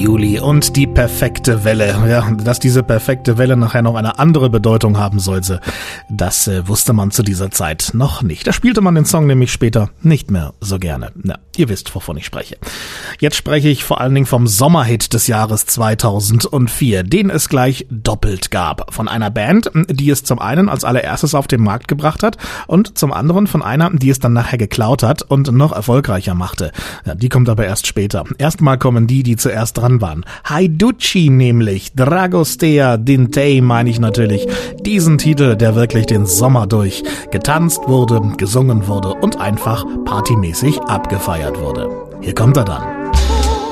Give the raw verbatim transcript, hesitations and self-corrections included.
Juli und die perfekte Welle. Ja, dass diese perfekte Welle nachher noch eine andere Bedeutung haben sollte, das äh, wusste man zu dieser Zeit noch nicht. Da spielte man den Song nämlich später nicht mehr so gerne. Na, ihr wisst, wovon ich spreche. Jetzt spreche ich vor allen Dingen vom Sommerhit des Jahres zweitausendvier, den es gleich doppelt gab. Von einer Band, die es zum einen als allererstes auf den Markt gebracht hat und zum anderen von einer, die es dann nachher geklaut hat und noch erfolgreicher machte. Ja, die kommt aber erst später. Erstmal kommen die, die zuerst dran waren. Haiducci nämlich, Dragostea Dintei meine ich natürlich. Diesen Titel, der wirklich den Sommer durch getanzt wurde, gesungen wurde und einfach partymäßig abgefeiert wurde. Hier kommt er dann.